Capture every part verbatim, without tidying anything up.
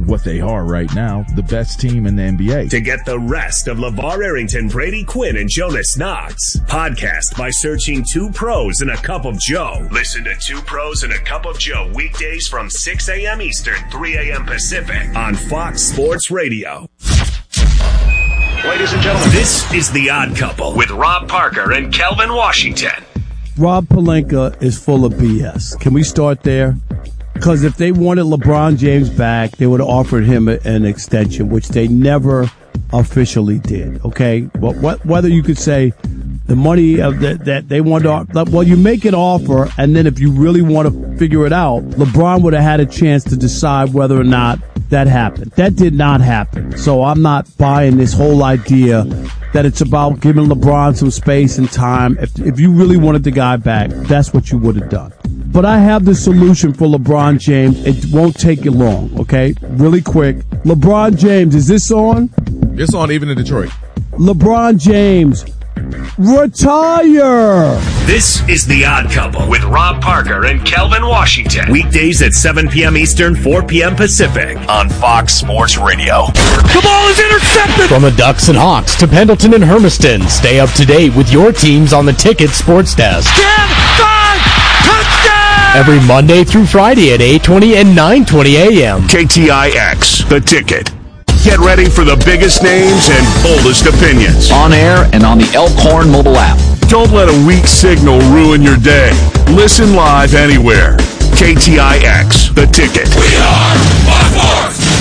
what they are right now, the best team in the N B A. To get the rest of LeVar Arrington, Brady Quinn, and Jonas Knox, podcast by searching Two Pros and a Cup of Joe. Listen to Two Pros and a Cup of Joe weekdays from six a.m. Eastern, three a.m. Pacific on Fox Sports Radio. Ladies and gentlemen, this is The Odd Couple with Rob Parker and Kelvin Washington. Rob Pelinka is full of B S. Can we start there? Because if they wanted LeBron James back, they would have offered him a, an extension, which they never officially did, okay? But what, whether you could say the money of the, that they wanted to, well, you make an offer, and then if you really want to figure it out, LeBron would have had a chance to decide whether or not that happened. That did not happen. So I'm not buying this whole idea that it's about giving LeBron some space and time. If, if you really wanted the guy back, that's what you would have done. But I have the solution for LeBron James. It won't take you long, okay? Really quick. LeBron James, is this on? It's on even in Detroit. LeBron James, retire! This is The Odd Couple with Rob Parker and Kelvin Washington. Weekdays at seven p.m. Eastern, four p.m. Pacific on Fox Sports Radio. The ball is intercepted! From the Ducks and Hawks to Pendleton and Hermiston, stay up to date with your teams on the Ticket Sports Desk. ten, five, touchdown! Every Monday through Friday at eight twenty and nine twenty a.m. K T I X, The Ticket. Get ready for the biggest names and boldest opinions. On air and on the Elkhorn mobile app. Don't let a weak signal ruin your day. Listen live anywhere. K T I X, The Ticket. We are Fox Sports.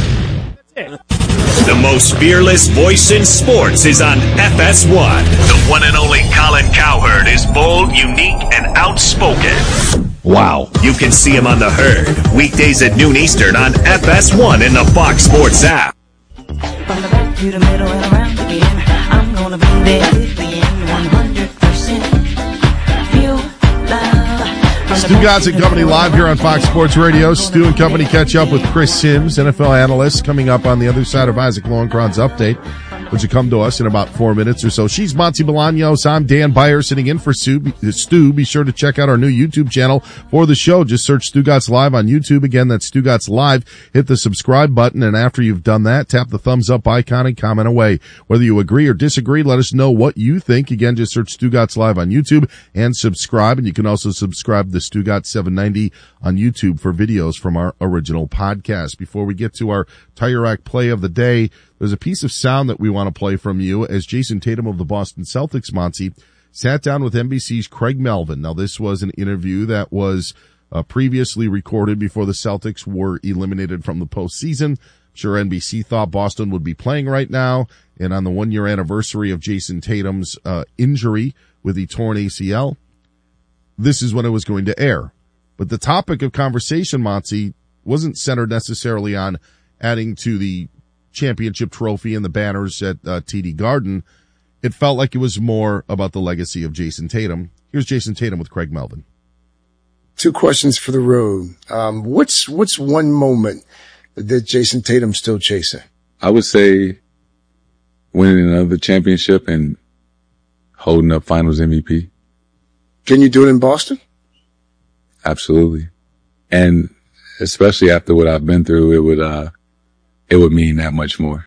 The most fearless voice in sports is on F S one. The one and only Colin Cowherd is bold, unique, and outspoken. Wow. You can see him on The Herd, weekdays at noon Eastern on F S one in the Fox Sports app. From the back to the middle and around again, I'm gonna be there till the end, one hundred percent. Feel love. Stu Gatz and Company live here on Fox Sports Radio. Stu and Company catch up with Chris Sims, N F L analyst, coming up on the other side of Isaac Lowenkron's update, which will come to us in about four minutes or so. She's Monty Bolaños. I'm Dan Beyer sitting in for Stu. Stu, be sure to check out our new YouTube channel for the show. Just search Stu Gatz Live on YouTube. Again, that's Stu Gatz Live. Hit the subscribe button, and after you've done that, tap the thumbs up icon and comment away. Whether you agree or disagree, let us know what you think. Again, just search Stu Gatz Live on YouTube and subscribe. And you can also subscribe to Stu Gatz seven ninety on YouTube for videos from our original podcast. Before we get to our Tire Rack play of the day, there's a piece of sound that we want to play from you as Jason Tatum of the Boston Celtics, Monty, sat down with N B C's Craig Melvin. Now, this was an interview that was uh, previously recorded before the Celtics were eliminated from the postseason. I'm sure N B C thought Boston would be playing right now. And on the one-year anniversary of Jason Tatum's uh, injury with the torn A C L, this is when it was going to air. But the topic of conversation, Monty, wasn't centered necessarily on adding to the championship trophy and the banners at uh, T D Garden. It felt like it was more about the legacy of Jason Tatum. Here's Jason Tatum with Craig Melvin. Two questions for the road. Um, what's, what's one moment that Jason Tatum's still chasing? I would say winning another championship and holding up finals M V P. Can you do it in Boston? Absolutely. And especially after what I've been through, it would, uh, it would mean that much more.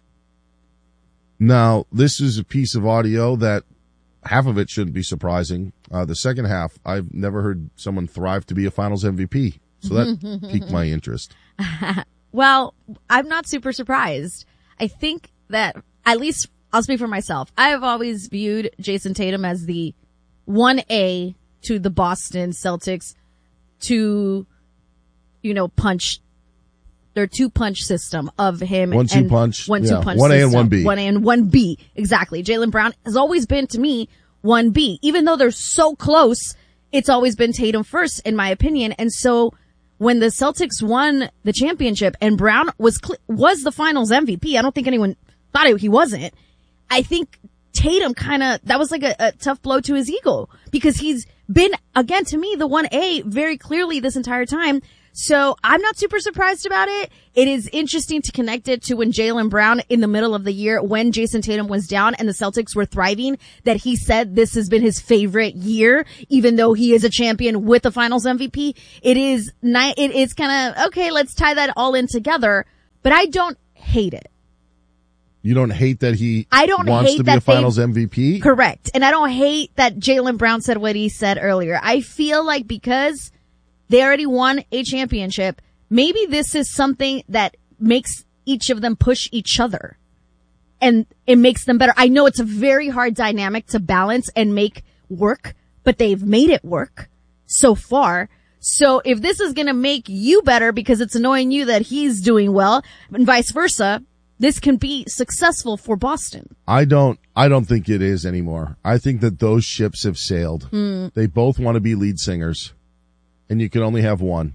Now, this is a piece of audio that half of it shouldn't be surprising. Uh, the second half, I've never heard someone thrive to be a finals M V P. So that piqued my interest. Well, I'm not super surprised. I think that, at least I'll speak for myself, I've always viewed Jason Tatum as the one A to the Boston Celtics to, you know, punch their two punch system of him. One, two and punch. One, yeah. two punch One A system. and one B. One A and one B. Exactly. Jaylen Brown has always been, to me, one B. Even though they're so close, it's always been Tatum first, in my opinion. And so when the Celtics won the championship and Brown was, cl- was the finals M V P, I don't think anyone thought he wasn't. I think Tatum kind of, that was like a, a tough blow to his ego because he's been, again, to me, the one A very clearly this entire time. So I'm not super surprised about it. It is interesting to connect it to when Jaylen Brown in the middle of the year, when Jason Tatum was down and the Celtics were thriving, that he said this has been his favorite year, even though he is a champion with the finals M V P. It is ni- it is kind of, okay, let's tie that all in together. but I don't hate it. You don't hate that he I don't wants hate to be that a finals they, M V P? Correct. And I don't hate that Jaylen Brown said what he said earlier. I feel like because they already won a championship, maybe this is something that makes each of them push each other. And it makes them better. I know it's a very hard dynamic to balance and make work, but they've made it work so far. So if this is going to make you better because it's annoying you that he's doing well and vice versa, this can be successful for Boston. I don't, I don't think it is anymore. I think that those ships have sailed. Mm. They both want to be lead singers, and you can only have one.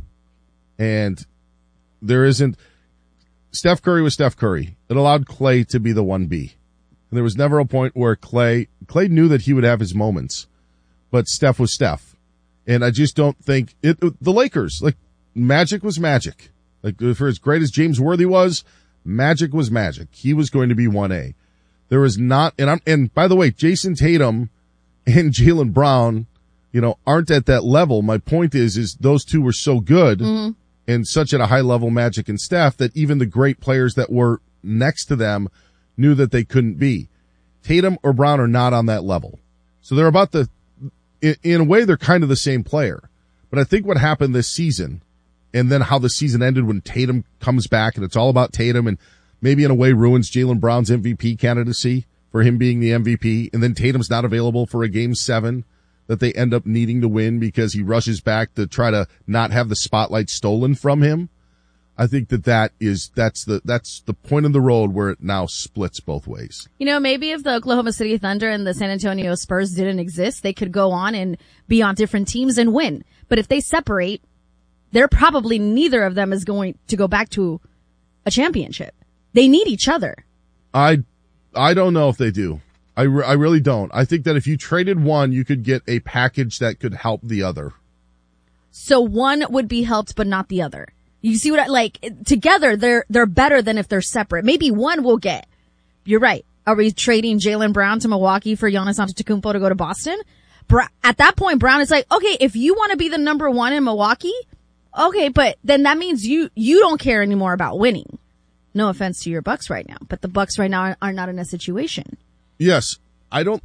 And there isn't, Steph Curry was Steph Curry. It allowed Clay to be the one B. And there was never a point where Clay, Clay knew that he would have his moments, but Steph was Steph. And I just don't think it, the Lakers, like Magic was Magic. Like for as great as James Worthy was, Magic was Magic. He was going to be one A. There was not, and I'm, and by the way, Jason Tatum and Jaylen Brown, you know, aren't at that level. My point is, is those two were so good mm-hmm. and such at a high level, Magic and Steph, that even the great players that were next to them knew that they couldn't be. Tatum or Brown are not on that level. So they're about the, in, in a way, they're kind of the same player. But I think what happened this season, and then how the season ended when Tatum comes back and it's all about Tatum and maybe in a way ruins Jaylen Brown's M V P candidacy for him being the M V P. And then Tatum's not available for a game seven that they end up needing to win because he rushes back to try to not have the spotlight stolen from him. I think that that is, that's the, that's the point in the road where it now splits both ways. You know, maybe if the Oklahoma City Thunder and the San Antonio Spurs didn't exist, they could go on and be on different teams and win. But if they separate, they're probably neither of them is going to go back to a championship. They need each other. I, I don't know if they do. I, re- I really don't. I think that if you traded one, you could get a package that could help the other. So one would be helped, but not the other. You see what I, like, together they're, they're better than if they're separate. Maybe one will get. You're right. Are we trading Jaylen Brown to Milwaukee for Giannis Antetokounmpo to go to Boston? Bra- At that point, Brown is like, okay, if you want to be the number one in Milwaukee, okay, but then that means you, you don't care anymore about winning. No offense to your Bucks right now, but the Bucks right now are, are not in a situation. Yes. I don't,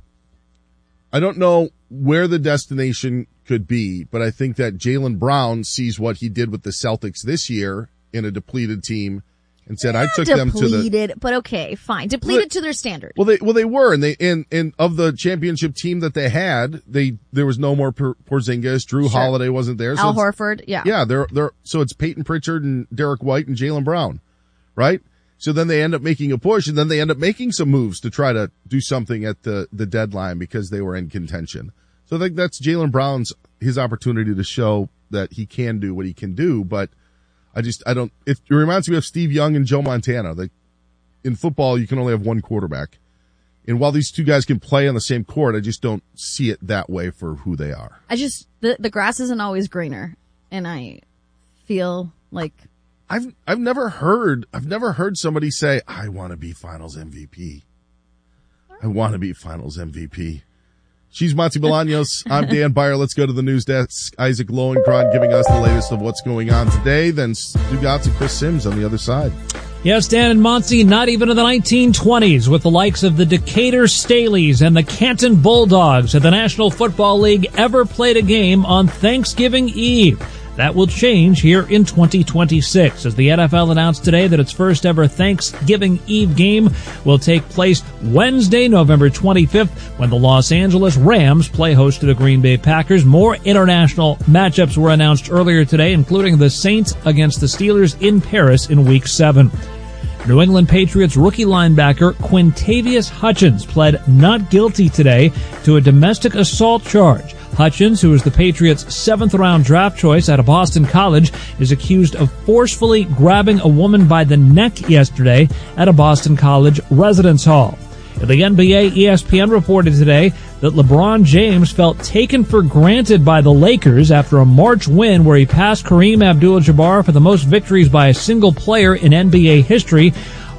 I don't know where the destination could be, but I think that Jaylen Brown sees what he did with the Celtics this year in a depleted team and said, Not I took depleted, them to the depleted, but okay, fine. Depleted well, to their standard. Well, they, well, they were, and they, and, and of the championship team that they had, they, there was no more Porzingis. Drew sure. Holiday wasn't there. So Al Horford. Yeah. Yeah. They're, they're, so it's Peyton Pritchard and Derek White and Jaylen Brown, right? So then they end up making a push, and then they end up making some moves to try to do something at the, the deadline because they were in contention. So I think that's Jaylen Brown's, his opportunity to show that he can do what he can do. But I just, I don't, it, it reminds me of Steve Young and Joe Montana. Like in football, you can only have one quarterback. And while these two guys can play on the same court, I just don't see it that way for who they are. I just, the, the grass isn't always greener. And I feel like, I've, I've never heard, I've never heard somebody say, I want to be finals M V P. I want to be finals M V P. She's Monty Bolaños. I'm Dan Beyer. Let's go to the news desk. Isaac Lowenkron giving us the latest of what's going on today. Then Stugotz and Chris Sims on the other side. Yes, Dan and Monty, not even in the nineteen twenties with the likes of the Decatur Staleys and the Canton Bulldogs of the National Football League ever played a game on Thanksgiving Eve. That will change here in twenty twenty-six as the N F L announced today that its first ever Thanksgiving Eve game will take place Wednesday, November twenty-fifth, when the Los Angeles Rams play host to the Green Bay Packers. More international matchups were announced earlier today, including the Saints against the Steelers in Paris in Week seven. New England Patriots rookie linebacker Quintavious Hutchins pled not guilty today to a domestic assault charge. Hutchins, who is the Patriots' seventh-round draft choice out of Boston College, is accused of forcefully grabbing a woman by the neck yesterday at a Boston College residence hall. In the N B A, E S P N reported today that LeBron James felt taken for granted by the Lakers after a March win where he passed Kareem Abdul-Jabbar for the most victories by a single player in N B A history.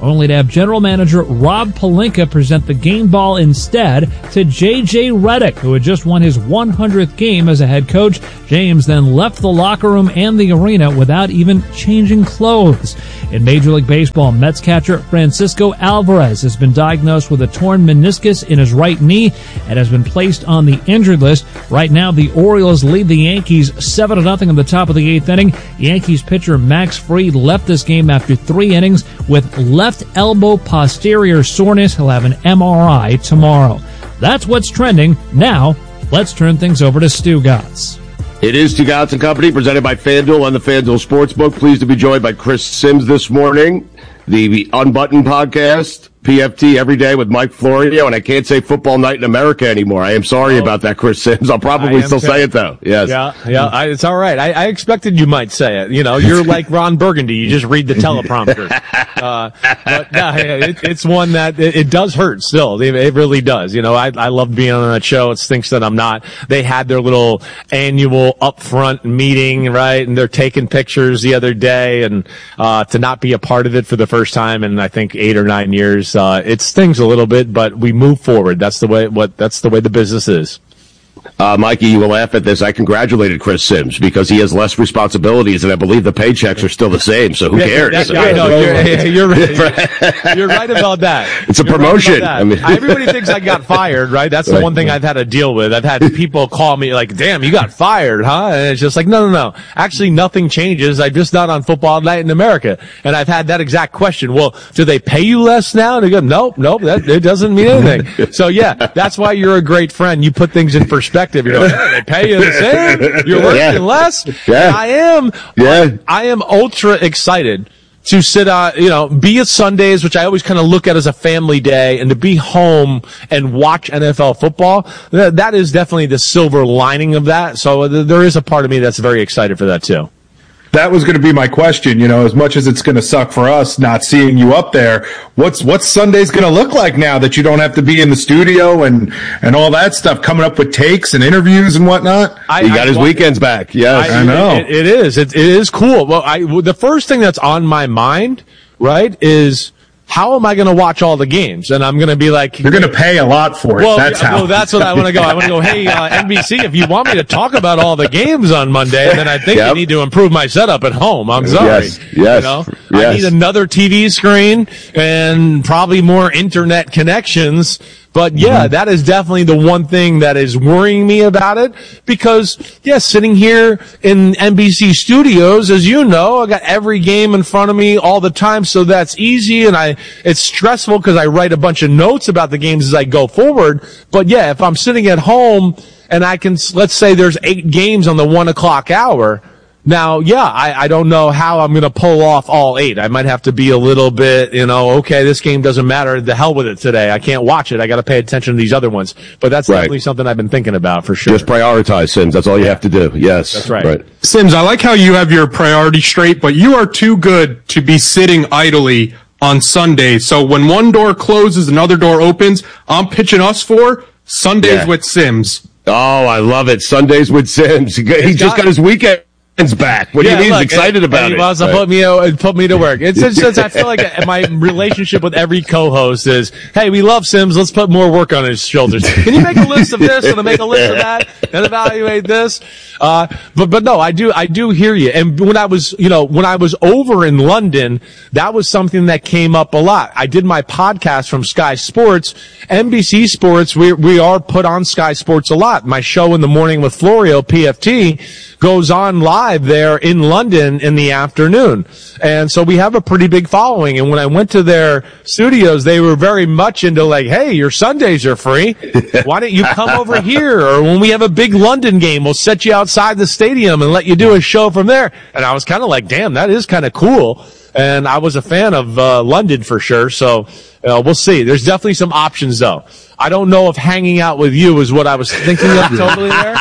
only to have general manager Rob Pelinka present the game ball instead to J J Redick, who had just won his one hundredth game as a head coach. James then left the locker room and the arena without even changing clothes. In Major League Baseball, Mets catcher Francisco Alvarez has been diagnosed with a torn meniscus in his right knee and has been placed on the injured list. Right now, the Orioles lead the Yankees seven to nothing in the top of the eighth inning. Yankees pitcher Max Fried left this game after three innings with left elbow posterior soreness. He'll have an M R I tomorrow. That's what's trending. Now, let's turn things over to Stu Gatz. It is Stu Gatz and Company, presented by FanDuel on the FanDuel Sportsbook. Pleased to be joined by Chris Sims this morning, the Unbuttoned podcast, P F T every day with Mike Florio, and I can't say Football Night in America anymore. I am sorry oh. about that, Chris Sims. I'll probably still too. say it, though. Yes. Yeah, yeah, I, it's all right. I, I expected you might say it. You know, you're like Ron Burgundy. You just read the teleprompter. uh, but no, it, it's one that it, it does hurt still. It, it really does. You know, I, I love being on that show. It stinks that I'm not. They had their little annual upfront meeting, right? And they're taking pictures the other day, and uh, to not be a part of it for the first time in, I think, eight or nine years, Uh, it stings a little bit, but we move forward. That's the way. What that's the way the business is. Uh, Mikey, you will laugh at this. I congratulated Chris Sims because he has less responsibilities, and I believe the paychecks are still the same. So who yeah, cares? Yeah, I know you're, you're, right. You're right about that. It's a you're promotion. Right I mean, everybody thinks I got fired, right? That's the right. one thing I've had to deal with. I've had people call me like, "Damn, you got fired, huh?" And it's just like, no, no, no. Actually, nothing changes. I'm just not on Football Night in America. And I've had that exact question. Well, do they pay you less now? And they go, nope, nope. That it doesn't mean anything. So yeah, that's why you're a great friend. You put things in perspective. You're like, they pay you the same. You're working yeah. less. Yeah. And I am. Yeah. I, I am ultra excited to sit on, you know, be at Sundays, which I always kind of look at as a family day, and to be home and watch N F L football. That, that is definitely the silver lining of that. So th- there is a part of me that's very excited for that too. That was going to be my question. You know, as much as it's going to suck for us not seeing you up there, what's what's Sunday's going to look like now that you don't have to be in the studio and and all that stuff, coming up with takes and interviews and whatnot? I, he got I, his weekends back. Yes, I, I know it, it is. It, it is cool. Well, I the first thing that's on my mind, right, is how am I going to watch all the games? And I'm going to be like, you're going to pay a lot for it. Well, that's how. Well, that's what I want to go. I want to go, hey, uh, N B C, if you want me to talk about all the games on Monday, then I think yep. you need to improve my setup at home. I'm sorry. Yes. Yes. You know? Yes. I need another T V screen and probably more internet connections. But yeah, that is definitely the one thing that is worrying me about it, because yeah, sitting here in N B C studios, as you know, I got every game in front of me all the time, so that's easy, and I, it's stressful because I write a bunch of notes about the games as I go forward. But yeah, if I'm sitting at home and I can, let's say there's eight games on the one o'clock hour, now, yeah, I, I don't know how I'm going to pull off all eight. I might have to be a little bit, you know, okay, this game doesn't matter. The hell with it today. I can't watch it. I got to pay attention to these other ones. But that's right. definitely something I've been thinking about for sure. Just prioritize, Sims. That's all you yeah. have to do. Yes. That's right. right. Sims, I like how you have your priorities straight, but you are too good to be sitting idly on Sunday. So when one door closes, another door opens. I'm pitching us for Sundays yeah. with Sims. Oh, I love it. Sundays with Sims. He it's just got, got his weekend. Back. What do yeah, you mean? Look, He's excited it, about he it. Wants to right. put me, uh, put me to work. It's, it's just, I feel like my relationship with every co-host is, hey, we love Sims. Let's put more work on his shoulders. Can you make a list of this and make a list of that and evaluate this? Uh, but, but no, I do, I do hear you. And when I was, you know, when I was over in London, that was something that came up a lot. I did my podcast from Sky Sports, N B C Sports. We, we are put on Sky Sports a lot. My show in the morning with Florio, P F T, goes on live there in London in the afternoon. And so we have a pretty big following. And when I went to their studios, they were very much into like, hey, your Sundays are free. Why don't you come over here? Or when we have a big London game, we'll set you outside the stadium and let you do a show from there. And I was kind of like, damn, that is kind of cool. And I was a fan of uh, London for sure. So uh, we'll see. There's definitely some options though. I don't know if hanging out with you is what I was thinking of totally there.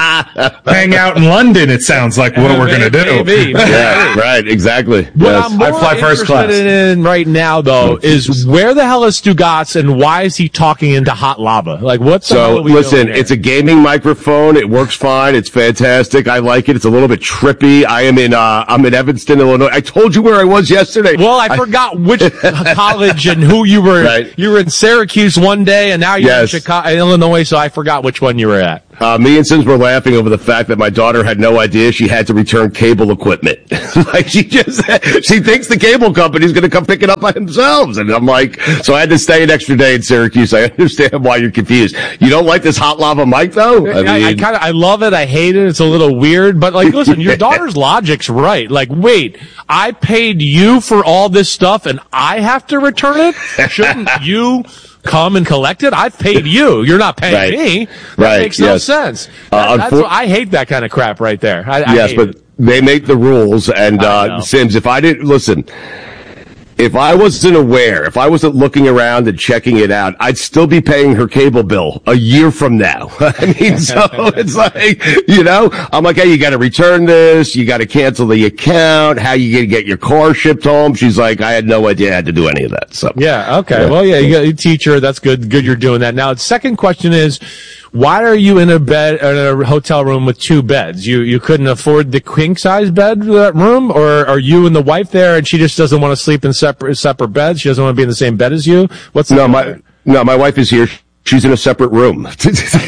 Hang out in London, it sounds like what uh, we're going to do. Maybe, maybe. Yeah, right, exactly. What yes. I'm more I fly first class. in right now, though, is where the hell is Stu Gatz and why is he talking into hot lava? Like, what's the so, hell are we listen, doing it's a gaming microphone. It works fine. It's fantastic. I like it. It's a little bit trippy. I am in, uh, I'm in Evanston, Illinois. I told you where I was was yesterday. Well, I, I forgot which college and who you were. Right. You were in Syracuse one day, and now you're Yes. in Chicago, Illinois. So I forgot which one you were at. Uh, me and Sims were laughing over the fact that my daughter had no idea she had to return cable equipment. Like she just, she thinks the cable company's going to come pick it up by themselves. And I'm like, so I had to stay an extra day in Syracuse. I understand why you're confused. You don't like this hot lava mic though? I, I, I kind of, I love it. I hate it. It's a little weird, but like, listen, your daughter's logic's right. Like, wait, I paid you for all this stuff and I have to return it? Shouldn't you come and collect it? I've paid you. You're not paying Right. me. That Right, makes no yes. sense. Uh, That- that's unfor- what, I hate that kind of crap right there. I, I yes, hate but it. they make the rules. And I uh, know. Sims, if I didn't listen, if I wasn't aware, if I wasn't looking around and checking it out, I'd still be paying her cable bill a year from now. I mean, so it's like, you know, I'm like, hey, you got to return this. You got to cancel the account. How you going to get your car shipped home? She's like, I had no idea I had to do any of that. So Yeah. Okay. Yeah. Well, yeah, you got a teacher. That's good. Good. You're doing that. Now, the second question is, why are you in a bed, in a hotel room with two beds? You, you couldn't afford the king size bed for that room, or are you and the wife there and she just doesn't want to sleep in separate, separate beds? She doesn't want to be in the same bed as you? What's the no, my, no, my wife is here. She's in a separate room. Don't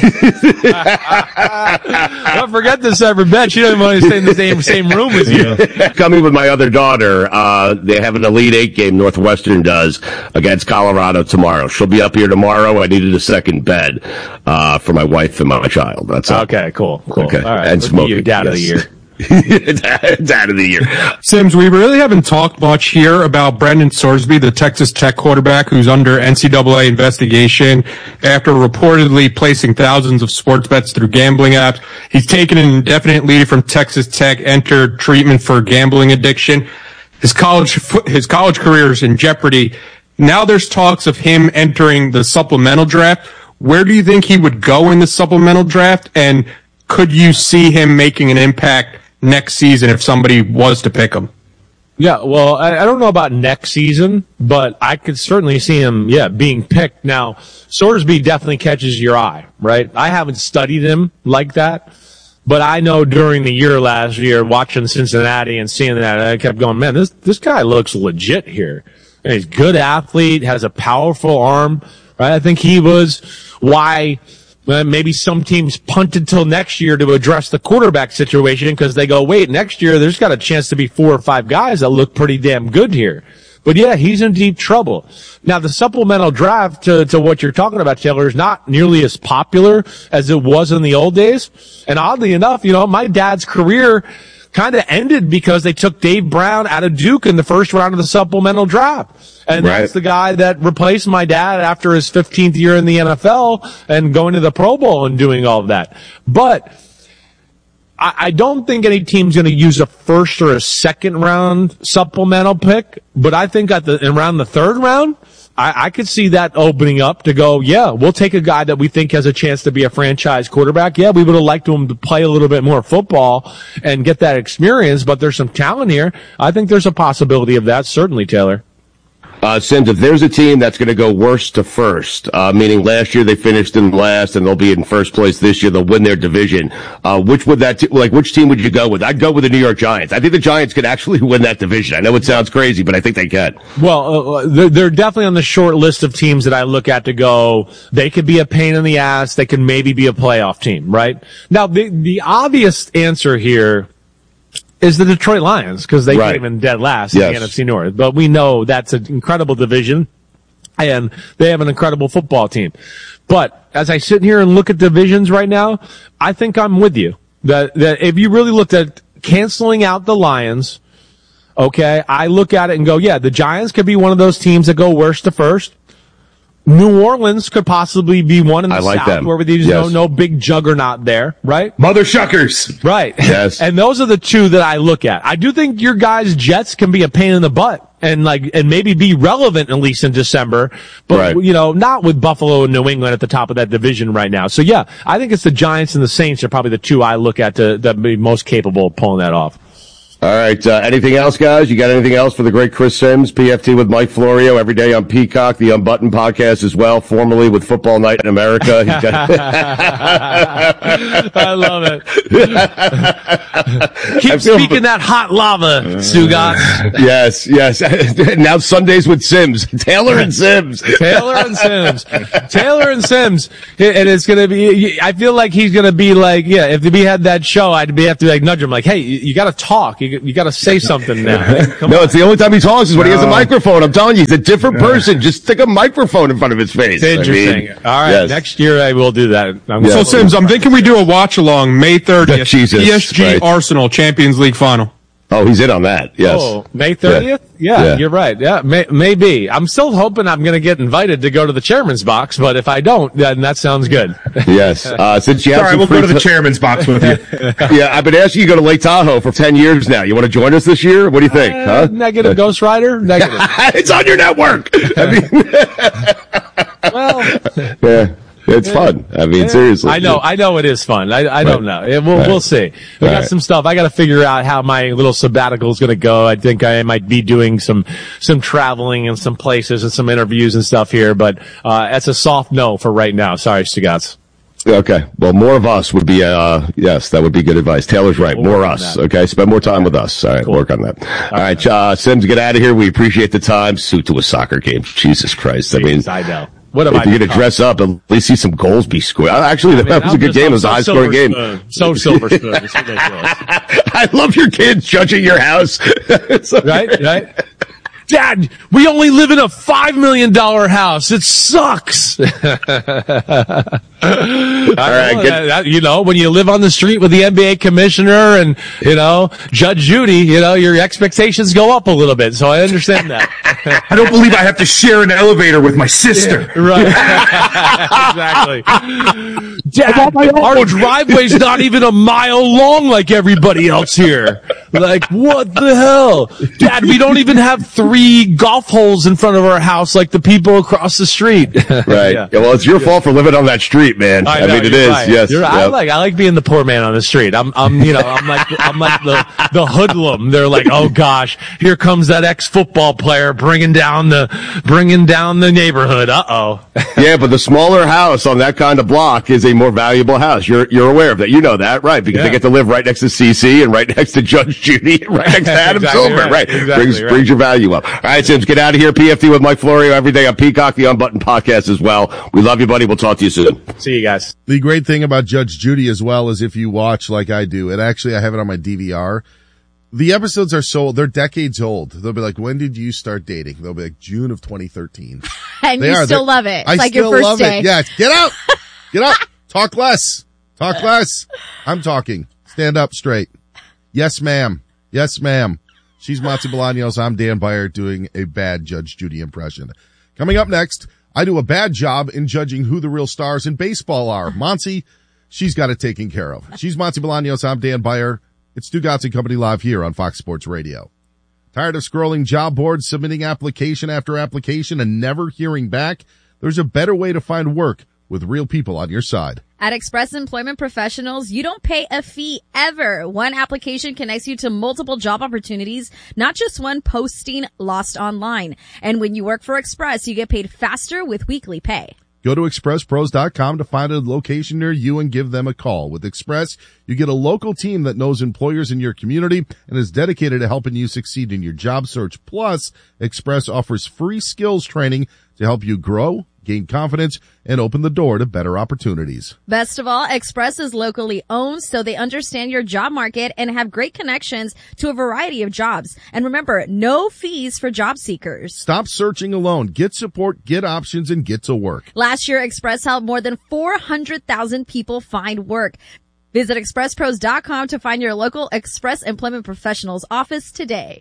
forget the separate bed. She doesn't want to stay in the same same room as you. Coming with my other daughter, uh, they have an Elite Eight game, Northwestern does, against Colorado tomorrow. She'll be up here tomorrow. I needed a second bed, uh, for my wife and my child. That's all. Okay, cool, cool. Okay. All right. And Look at smoking. you, dad of the yes. year. Dad of the year. Sims, we really haven't talked much here about Brendan Sorsby, the Texas Tech quarterback who's under N C double A investigation after reportedly placing thousands of sports bets through gambling apps. He's taken an indefinite leave from Texas Tech, entered treatment for gambling addiction. His college, his college career is in jeopardy. Now there's talks of him entering the supplemental draft. Where do you think he would go in the supplemental draft? And could you see him making an impact next season if somebody was to pick him? Yeah, well, I, I don't know about next season, but I could certainly see him, yeah, being picked. Now, Sorsby definitely catches your eye, right? I haven't studied him like that, but I know during the year last year, watching Cincinnati and seeing that, I kept going, man, this this guy looks legit here. And he's a good athlete, has a powerful arm, right? I think he was why Uh, maybe some teams punted till next year to address the quarterback situation because they go, wait, next year there's got a chance to be four or five guys that look pretty damn good here. But yeah, he's in deep trouble. Now, the supplemental draft, to, to what you're talking about, Taylor, is not nearly as popular as it was in the old days. And oddly enough, you know, my dad's career kind of ended because they took Dave Brown out of Duke in the first round of the supplemental draft. And Right. that's the guy that replaced my dad after his fifteenth year in the N F L and going to the Pro Bowl and doing all of that. But I, I don't think any team's going to use a first or a second round supplemental pick. But I think at the around the third round, I, I could see that opening up to go, yeah, we'll take a guy that we think has a chance to be a franchise quarterback. Yeah, we would have liked him to play a little bit more football and get that experience, but there's some talent here. I think there's a possibility of that, certainly, Taylor. Uh, Sims, if there's a team that's going to go worst to first, uh, meaning last year they finished in last and they'll be in first place this year, they'll win their division, uh, which would that, t- like, which team would you go with? I'd go with the New York Giants. I think the Giants could actually win that division. I know it sounds crazy, but I think they can. Well, uh, they're, they're definitely on the short list of teams that I look at to go, they could be a pain in the ass, they could maybe be a playoff team, right? Now, the, the obvious answer here is the Detroit Lions, because they Right. came in dead last Yes. in the N F C North. But we know that's an incredible division, and they have an incredible football team. But as I sit here and look at divisions right now, I think I'm with you. That, that if you really looked at canceling out the Lions, okay, I look at it and go, yeah, the Giants could be one of those teams that go worst to first. New Orleans could possibly be one in the I like South them. where there's Yes. no, no big juggernaut there, right? Mother shuckers. Right. Yes. And those are the two that I look at. I do think your guys' Jets can be a pain in the butt and like, and maybe be relevant at least in December, but Right. you know, not with Buffalo and New England at the top of that division right now. So yeah, I think it's the Giants and the Saints are probably the two I look at to, that be most capable of pulling that off. All right. Uh, anything else, guys? You got anything else for the great Chris Sims? P F T with Mike Florio every day on Peacock, the Unbuttoned podcast as well, formerly with Football Night in America. He's got I love it. Keep speaking that hot lava, Stugotz. Yes, yes. Now Sundays with Sims. Taylor and Sims. Taylor and Sims. Taylor and Sims. And it's going to be, I feel like he's going to be like, yeah, if we had that show, I'd be have to like nudge him like, hey, you, you got to talk. You, you got to say something now. Come no, on. It's the only time he talks is when no. he has a microphone. I'm telling you, he's a different person. Just stick a microphone in front of his face. It's interesting. I mean, all right. Yes. Next year I will do that. I'm so Sims, I'm thinking we do a watch along May thirtieth. Jesus, P S G right. Arsenal Champions League final. Oh, he's in on that. Yes. Oh, May thirtieth? Yeah. Yeah, yeah, you're right. Yeah, may, maybe. I'm still hoping I'm going to get invited to go to the chairman's box, but if I don't, then that sounds good. Yes. Uh, since you have Sorry, some we'll free go to the t- chairman's box with you. Yeah, I've been asking you to go to Lake Tahoe for ten years now. You want to join us this year? What do you think? Uh, huh? Negative Ghost Rider? Negative. It's on your network. I mean, well, yeah. It's fun. I mean, yeah, seriously. I know. I know it is fun. I, I right. don't know. It, we'll, right. we'll see. We All got right. some stuff. I got to figure out how my little sabbatical is going to go. I think I might be doing some, some traveling and some places and some interviews and stuff here, but, uh, that's a soft no for right now. Sorry, Stugotz. Okay. Well, more of us would be, uh, yes, that would be good advice. Taylor's right. We'll more us. That. Okay. Spend more time with us. All right. Cool. Work on that. All, All right. Uh, Sims, get out of here. We appreciate the time. Suit to a soccer game. Jesus Christ. I mean, I know. What if I you're going to dress up, at least see some goals be scored. Actually, I mean, that was a good game. It was a high scoring game. Spoon. So silver spoon. It's ridiculous. I love your kids judging your house. Right? Right? Dad, we only live in a five million dollars house. It sucks. All right, know, get, that, you know, when you live on the street with the N B A commissioner and, you know, Judge Judy, you know, your expectations go up a little bit. So I understand that. I don't believe I have to share an elevator with my sister. Yeah, right. Exactly. Dad, our driveway's not even a mile long like everybody else here. Like, what the hell? Dad, we don't even have three golf holes in front of our house like the people across the street. Right. Yeah. Well, it's your fault for living on that street, man. I, know, I mean, it is. Right. Yes. You're, yep. I like, I like being the poor man on the street. I'm, I'm, you know, I'm like, I'm like the, the hoodlum. They're like, oh gosh, here comes that ex-football player bringing down the, bringing down the neighborhood. Uh-oh. Yeah, but the smaller house on that kind of block is a more valuable house. You're, you're aware of that. You know that, right? Because yeah. they get to live right next to C C and right next to Judge Judy, and right next to Adam exactly Silver, right. right? Exactly brings, right. brings your value up. All right, Sims, get out of here. P F T with Mike Florio every day on Peacock, the Unbuttoned podcast as well. We love you, buddy. We'll talk to you soon. See you guys. The great thing about Judge Judy as well is if you watch like I do, and actually I have it on my D V R, the episodes are so, they're decades old. They'll be like, when did you start dating? They'll be like, June of twenty thirteen. And they you are. still They're, love it. It's I like still your first love day. it. Yeah, get out. Get out. Talk less. Talk less. I'm talking. Stand up straight. Yes, ma'am. Yes, ma'am. She's Monty Bolaños. I'm Dan Beyer doing a bad Judge Judy impression. Coming up next, I do a bad job in judging who the real stars in baseball are. Monty, she's got it taken care of. She's Monty Bolaños. I'm Dan Beyer. It's Stugotz and Company live here on Fox Sports Radio. Tired of scrolling job boards, submitting application after application, and never hearing back? There's a better way to find work with real people on your side. At Express Employment Professionals, you don't pay a fee ever. One application connects you to multiple job opportunities, not just one posting lost online. And when you work for Express, you get paid faster with weekly pay. Go to express pros dot com to find a location near you and give them a call. With Express, you get a local team that knows employers in your community and is dedicated to helping you succeed in your job search. Plus, Express offers free skills training to help you grow, gain confidence, and open the door to better opportunities. Best of all, Express is locally owned, so they understand your job market and have great connections to a variety of jobs. And remember, no fees for job seekers. Stop searching alone. Get support, get options, and get to work. Last year, Express helped more than four hundred thousand people find work. Visit express pros dot com to find your local Express Employment Professionals office today.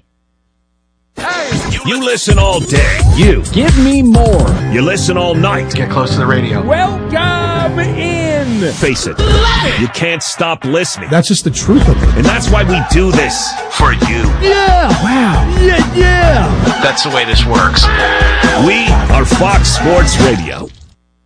You listen all day. You. Give me more. You listen all night. Get close to the radio. Welcome in. Face it. You can't stop listening. That's just the truth of it. And that's why we do this. For you. Yeah. Wow. Yeah, yeah. That's the way this works. We are Fox Sports Radio.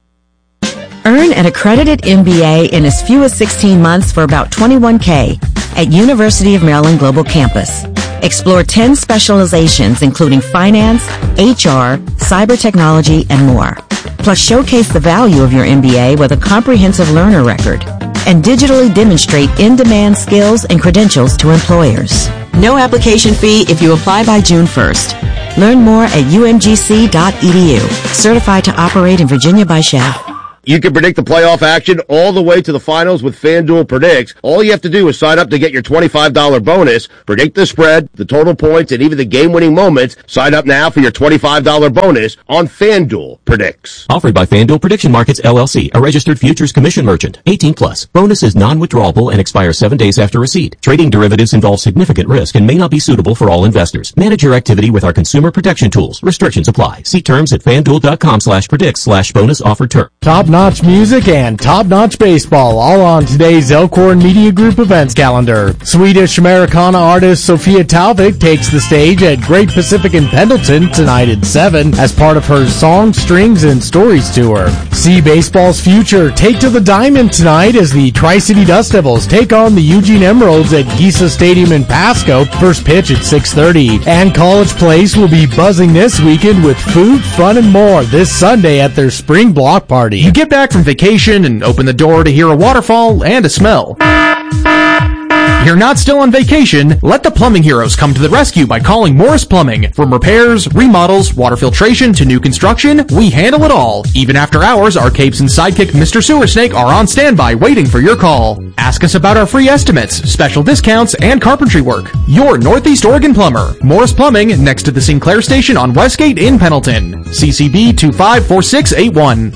Earn an accredited M B A in as few as sixteen months for about twenty-one K. at University of Maryland Global Campus. Explore ten specializations including finance, H R, cyber technology, and more. Plus, showcase the value of your M B A with a comprehensive learner record and digitally demonstrate in-demand skills and credentials to employers. No application fee if you apply by June first. Learn more at U M G C dot E D U. Certified to operate in Virginia by S C H A F. You can predict the playoff action all the way to the finals with FanDuel Predicts. All you have to do is sign up to get your twenty-five dollars bonus, predict the spread, the total points, and even the game-winning moments. Sign up now for your twenty-five dollars bonus on FanDuel Predicts. Offered by FanDuel Prediction Markets, L L C, a registered futures commission merchant. eighteen plus. Bonus is non-withdrawable and expires seven days after receipt. Trading derivatives involves significant risk and may not be suitable for all investors. Manage your activity with our consumer protection tools. Restrictions apply. See terms at FanDuel.com slash predicts slash bonus offer term. Top-notch music and top-notch baseball, all on today's Elkhorn Media Group events calendar. Swedish Americana artist Sofia Talvik takes the stage at Great Pacific in Pendleton tonight at seven as part of her Songs, Strings, and Stories tour. See baseball's future take to the diamond tonight as the Tri-City Dust Devils take on the Eugene Emeralds at Gisa Stadium in Pasco. First pitch at six thirty. And College Place will be buzzing this weekend with food, fun, and more this Sunday at their spring block party. You get back from vacation and open the door to hear a waterfall and a smell. You're not still on vacation? Let the plumbing heroes come to the rescue by calling Morris Plumbing. From repairs, remodels, water filtration, to new construction, we handle it all. Even after hours, our capes and sidekick Mister Sewer Snake are on standby waiting for your call. Ask us about our free estimates, special discounts, and carpentry work. Your Northeast Oregon plumber. Morris Plumbing, next to the Sinclair Station on Westgate in Pendleton. C C B two five four six eight one.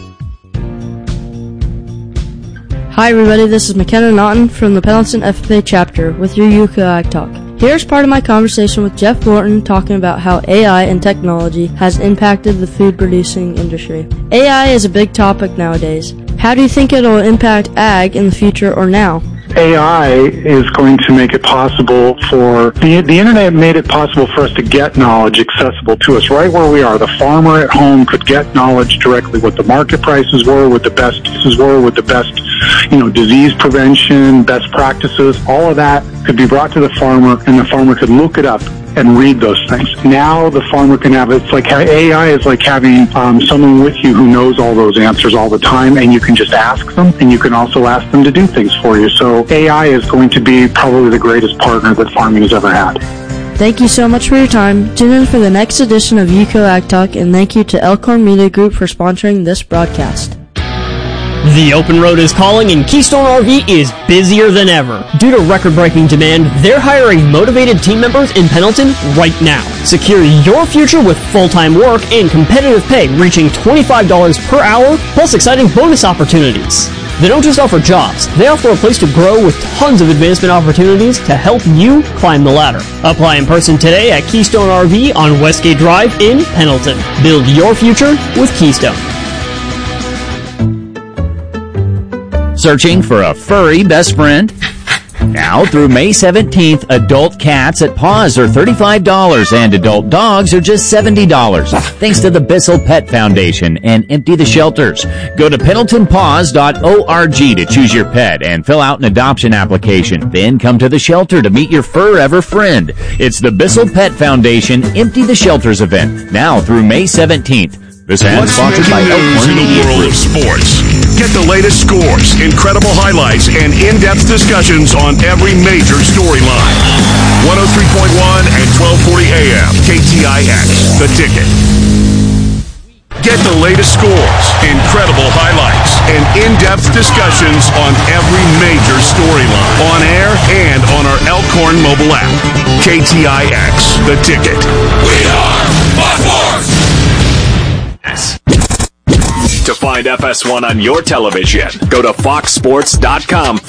Hi everybody, this is McKenna Naughton from the Pendleton F F A chapter with your U K Ag Talk. Here's part of my conversation with Jeff Thornton talking about how A I and technology has impacted the food producing industry. A I is a big topic nowadays. How do you think it'll impact ag in the future or now? A I is going to make it possible for, the, the internet made it possible for us to get knowledge accessible to us right where we are. The farmer at home could get knowledge directly, what the market prices were, what the best prices were, what the best, you know, disease prevention, best practices, all of that could be brought to the farmer, and the farmer could look it up and read those things. Now the farmer can have, it's like A I is like having um, someone with you who knows all those answers all the time, and you can just ask them, and you can also ask them to do things for you. So A I is going to be probably the greatest partner that farming has ever had. Thank you so much for your time. Tune in for the next edition of U K Ag Talk, and thank you to Elkhorn Media Group for sponsoring this broadcast. The open road is calling and Keystone R V is busier than ever. Due to record-breaking demand, they're hiring motivated team members in Pendleton right now. Secure your future with full-time work and competitive pay reaching twenty-five dollars per hour, plus exciting bonus opportunities. They don't just offer jobs, they offer a place to grow with tons of advancement opportunities to help you climb the ladder. Apply in person today at Keystone R V on Westgate Drive in Pendleton. Build your future with Keystone. Searching for a furry best friend? Now through May seventeenth, adult cats at Paws are thirty-five dollars and adult dogs are just seventy dollars. Thanks to the Bissell Pet Foundation and Empty the Shelters. Go to pendleton paws dot org to choose your pet and fill out an adoption application. Then come to the shelter to meet your forever friend. It's the Bissell Pet Foundation Empty the Shelters event, now through May seventeenth. This ad sponsored by Elkhorn Media Group. Sports. Get the latest scores, incredible highlights, and in-depth discussions on every major storyline. one oh three point one and twelve forty A M K T I X, The Ticket. Get the latest scores, incredible highlights, and in-depth discussions on every major storyline on air and on our Elkhorn mobile app. K T I X, The Ticket. We are Fox Sports! To find F S one on your television, go to fox sports dot com.